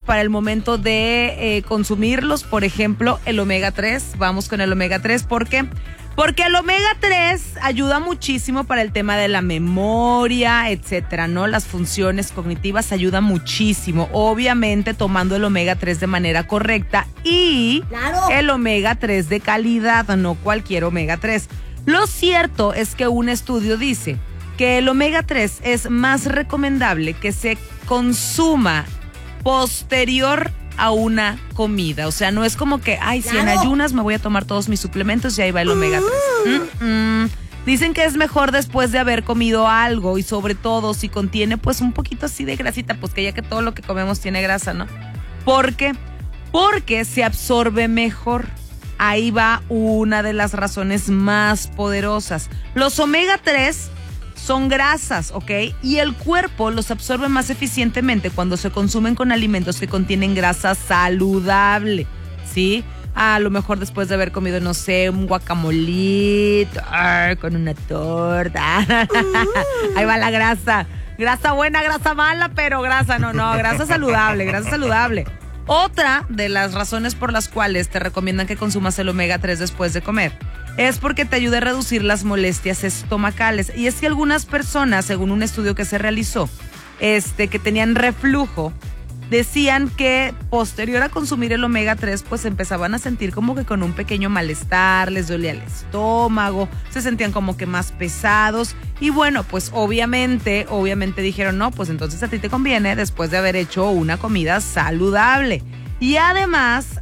para el momento de consumirlos. Por ejemplo, el omega 3. Vamos con el omega 3. ¿Por qué? Porque el omega 3 ayuda muchísimo para el tema de la memoria, etcétera, ¿no? Las funciones cognitivas ayudan muchísimo. Obviamente tomando el omega 3 de manera correcta y el omega 3 de calidad, no cualquier omega 3. Lo cierto es que un estudio dice que el omega 3 es más recomendable que se consuma posterior a una comida. O sea, no es como que, si en ayunas me voy a tomar todos mis suplementos y ahí va el omega 3. Dicen que es mejor después de haber comido algo y sobre todo si contiene pues un poquito así de grasita, pues que ya que todo lo que comemos tiene grasa, ¿no? ¿Por qué? Porque se absorbe mejor. Ahí va una de las razones más poderosas. Los omega 3 son grasas, ¿ok? Y el cuerpo los absorbe más eficientemente cuando se consumen con alimentos que contienen grasa saludable, ¿sí? A lo mejor después de haber comido, no sé, un guacamolito, con una torta. Ahí va la grasa. Grasa buena, grasa mala, pero grasa, no, grasa saludable, grasa saludable. Otra de las razones por las cuales te recomiendan que consumas el omega 3 después de comer es porque te ayuda a reducir las molestias estomacales. Y es que algunas personas, según un estudio que se realizó, que tenían reflujo, decían que posterior a consumir el omega 3, pues empezaban a sentir como que con un pequeño malestar, les dolía el estómago, se sentían como que más pesados. Y bueno, pues obviamente dijeron, no, pues entonces a ti te conviene después de haber hecho una comida saludable. Y además,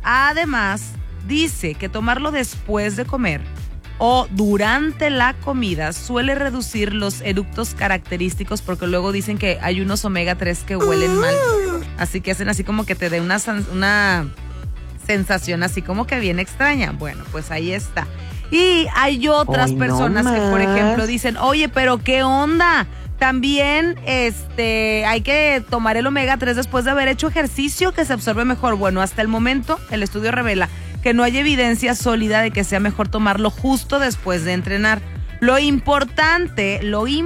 dice que tomarlo después de comer o durante la comida suele reducir los eructos característicos, porque luego dicen que hay unos omega 3 que huelen mal, así que hacen así como que te dé una sensación así como que bien extraña. Bueno, pues ahí está. Y hay otras personas que, por ejemplo, dicen, oye, pero ¿qué onda? También hay que tomar el omega 3 después de haber hecho ejercicio, que se absorbe mejor. Bueno, hasta el momento el estudio revela que no hay evidencia sólida de que sea mejor tomarlo justo después de entrenar. Lo importante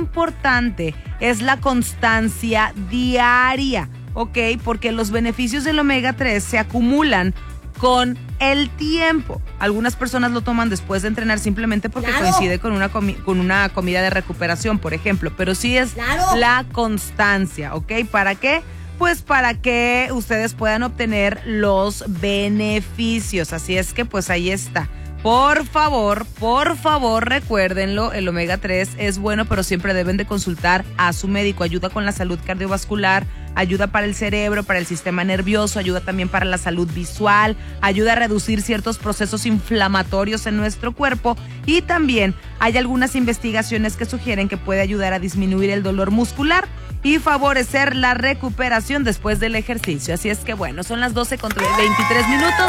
es la constancia diaria, ¿ok? Porque los beneficios del omega 3 se acumulan con el tiempo. Algunas personas lo toman después de entrenar simplemente porque coincide con una comida de recuperación, por ejemplo. Pero sí es la constancia, ¿ok? ¿Para qué? Pues para que ustedes puedan obtener los beneficios. Así es que pues ahí está. Por favor, recuérdenlo, el omega 3 es bueno, pero siempre deben de consultar a su médico. Ayuda con la salud cardiovascular, ayuda para el cerebro, para el sistema nervioso, ayuda también para la salud visual, ayuda a reducir ciertos procesos inflamatorios en nuestro cuerpo y también hay algunas investigaciones que sugieren que puede ayudar a disminuir el dolor muscular y favorecer la recuperación después del ejercicio. Así es que bueno, son las 12:23 minutos.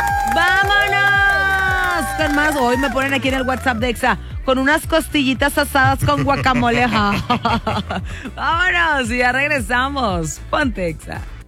¡Vámonos! Con más, hoy me ponen aquí en el WhatsApp de Exa con unas costillitas asadas con guacamole. Vámonos y ya regresamos. Ponte Exa.